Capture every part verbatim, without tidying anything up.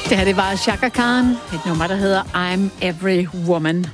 Det her, det var Chaka Khan, et nummer, der hedder I'm Every Woman.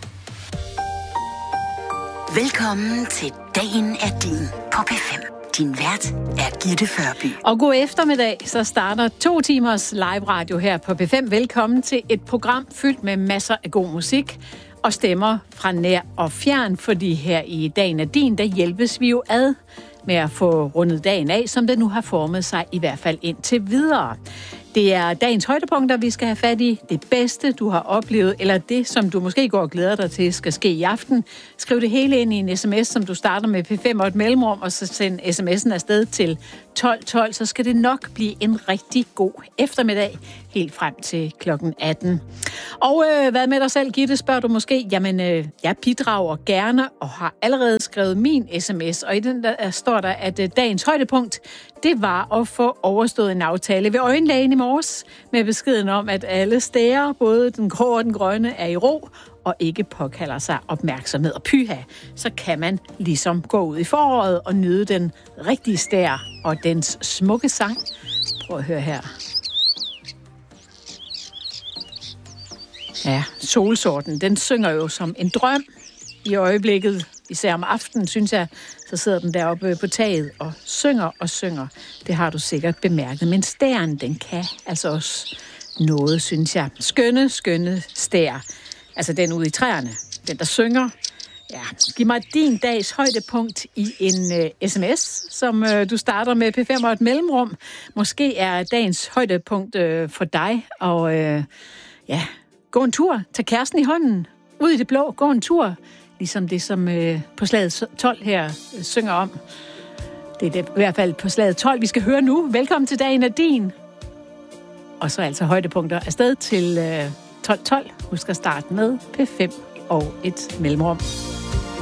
Velkommen til Dagen er din på P fem. Din vært er Gitte Førby. Og god eftermiddag, så starter to timers live radio her på P fem. Velkommen til et program fyldt med masser af god musik og stemmer fra nær og fjern, fordi her i Dagen er din, der hjælpes vi jo ad med at få rundet dagen af, som det nu har formet sig i hvert fald indtil videre. Det er dagens højdepunkter, vi skal have fat i. Det bedste, du har oplevet, eller det, som du måske går og glæder dig til, skal ske i aften. Skriv det hele ind i en sms, som du starter med P fem og et mellemrum, og så send sms'en afsted til tolv tolv, så skal det nok blive en rigtig god eftermiddag, helt frem til klokken atten. Og øh, hvad med dig selv, Gitte, spørger du måske? Jamen, øh, jeg bidrager gerne og har allerede skrevet min sms, og i den der står der, at øh, dagens højdepunkt, det var at få overstået en aftale ved øjenlægen i morges med beskeden om, at alle stærer, både den grå og den grønne, er i ro og ikke påkalder sig opmærksomhed og pyha. Så kan man ligesom gå ud i foråret og nyde den rigtige stær og dens smukke sang. Prøv at høre her. Ja, solsorten, den synger jo som en drøm i øjeblikket. Især om aftenen, synes jeg, så sidder den deroppe på taget og synger og synger. Det har du sikkert bemærket. Men stæren, den kan altså også noget, synes jeg. Skønne, skønne stær. Altså den ude i træerne. Den, der synger. Ja, giv mig din dags højdepunkt i en uh, sms, som uh, du starter med P fem og et mellemrum. Måske er dagens højdepunkt uh, for dig. Og uh, ja, gå en tur. Tag kæresten i hånden. Ud i det blå. Gå en tur. Ligesom det, som øh, på slaget tolv her øh, synger om. Det er det, i hvert fald på slaget tolv, vi skal høre nu. Velkommen til Dagen er din. Og så altså højdepunkter afsted til øh, tolv tolv. Husk at starte med P fem og et mellemrum.